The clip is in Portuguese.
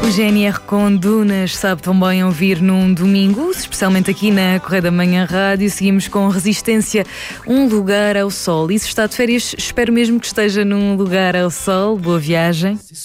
O GNR com Dunas sabe tão bem ouvir num domingo, especialmente aqui na Correia da Manhã Rádio. Seguimos com Resistência, um lugar ao sol. E se está de férias, espero mesmo que esteja num lugar ao sol. Boa viagem.